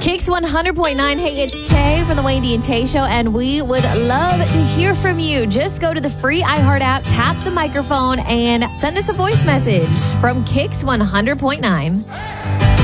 Kicks 100.9. Hey, it's Tay from the Wendy and Tay Show, and we would love to hear from you. Just go to the free iHeart app, tap the microphone, and send us a voice message from Kicks 100.9.